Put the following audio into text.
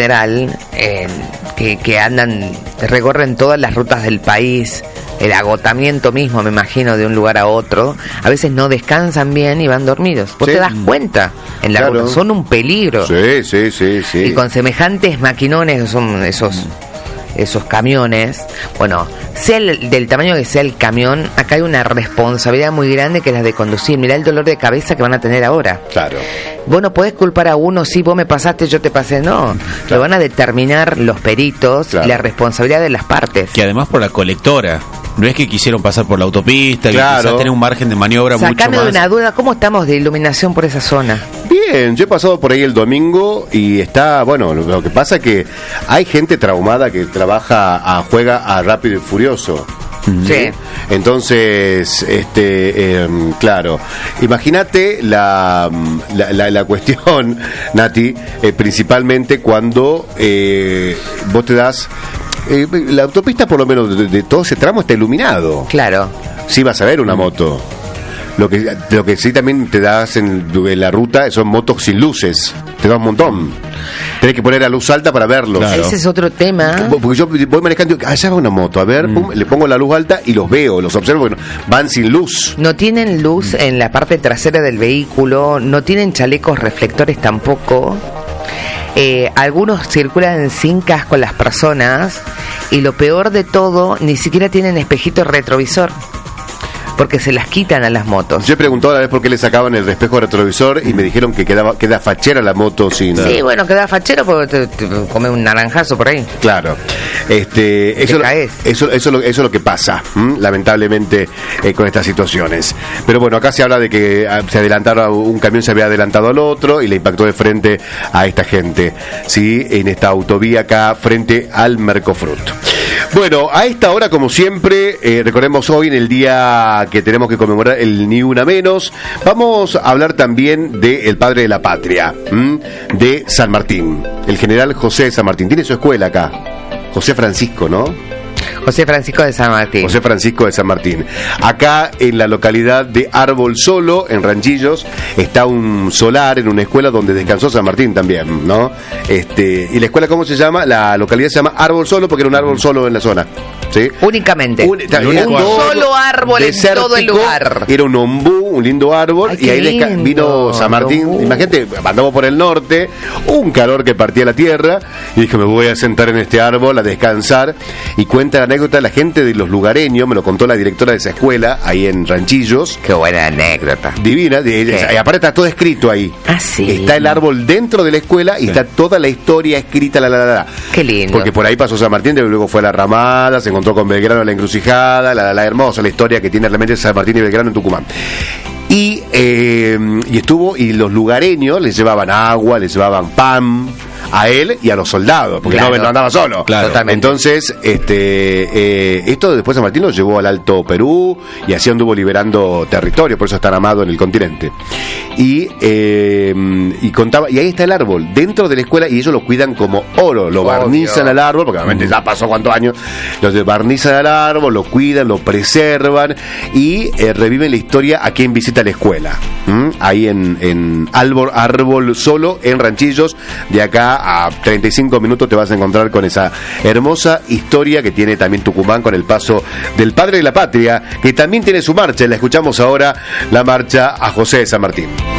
general, que andan, recorren todas las rutas del país, el agotamiento mismo, me imagino, de un lugar a otro, a veces no descansan bien y van dormidos. Vos te das cuenta en la ruta, son un peligro. Sí. Y con semejantes maquinones, que son esos camiones, bueno, sea del tamaño que sea el camión, acá hay una responsabilidad muy grande que es la de conducir. Mirá el dolor de cabeza que van a tener ahora. Claro. Vos no podés culpar a uno, si vos me pasaste, yo te pasé, no. Claro. Lo van a determinar los peritos, y la responsabilidad de las partes. Que además por la colectora, no es que quisieron pasar por la autopista, que quizás tener un margen de maniobra mucho más. Sacame de una duda, ¿cómo estamos de iluminación por esa zona? Bien, yo he pasado por ahí el domingo y está, bueno, lo que pasa es que hay gente traumada que juega a Rápido y Furioso. Sí. Entonces, claro, imagínate la cuestión, Nati, principalmente cuando vos te das... la autopista, por lo menos de todo ese tramo, está iluminado. Claro. Sí vas a ver una moto. Lo que sí también te das en la ruta son motos sin luces. Te da un montón. Tenés que poner la luz alta para verlos. Claro. Ese es otro tema. Porque yo voy manejando y allá va una moto. A ver, pum, le pongo la luz alta y los veo, los observo. Porque van sin luz. No tienen luz en la parte trasera del vehículo. No tienen chalecos reflectores tampoco. Algunos circulan sin casco las personas. Y lo peor de todo, ni siquiera tienen espejito retrovisor, porque se las quitan a las motos. Yo he preguntado una vez por qué le sacaban el espejo retrovisor y me dijeron que queda fachera la moto sin... Sí, bueno, queda fachero porque te come un naranjazo por ahí. Claro. Eso es lo que pasa, lamentablemente, con estas situaciones. Pero bueno, acá se habla de que un camión se había adelantado al otro y le impactó de frente a esta gente, ¿sí? En esta autovía acá frente al Mercofrut. Bueno, a esta hora, como siempre, recordemos hoy en el día que tenemos que conmemorar el Ni Una Menos, vamos a hablar también del padre de la patria, de San Martín, el general José de San Martín. Tiene su escuela acá, José Francisco, ¿no? José Francisco de San Martín. José Francisco de San Martín. Acá en la localidad de Árbol Solo, en Ranchillos, está un solar en una escuela donde descansó San Martín también, ¿no? ¿Y la escuela cómo se llama? La localidad se llama Árbol Solo porque era un árbol solo en la zona. ¿Sí? Únicamente. Un solo árbol desértico, en todo el lugar. Era un ombú, un lindo árbol. Ay, y ahí vino San Martín. Imagínate, andamos por el norte, un calor que partía la tierra. Y dije, me voy a sentar en este árbol a descansar. Y cuenta la anécdota, la gente de los lugareños, me lo contó la directora de esa escuela, ahí en Ranchillos. Qué buena anécdota. Divina. Y aparte está todo escrito ahí. Ah, sí. Está el árbol dentro de la escuela y está toda la historia escrita. Qué lindo. Porque por ahí pasó San Martín, luego fue a la Ramada, se encontró con Belgrano en la encrucijada, la hermosa la historia que tiene realmente San Martín y Belgrano en Tucumán. Y estuvo, y los lugareños les llevaban agua, les llevaban pan a él y a los soldados, porque no andaba solo. Claro. Entonces, esto después San Martín lo llevó al Alto Perú y así anduvo liberando territorio, por eso es tan amado en el continente. Y contaba, y ahí está el árbol, dentro de la escuela, y ellos lo cuidan como oro, lo barnizan al árbol, porque obviamente ya pasó cuántos años, los barnizan al árbol, lo cuidan, lo preservan y reviven la historia a quien visita la escuela. Ahí en Árbol Solo, en Ranchillos, de acá a 35 minutos te vas a encontrar con esa hermosa historia que tiene también Tucumán con el paso del padre de la patria, que también tiene su marcha. La escuchamos ahora, la marcha a José de San Martín.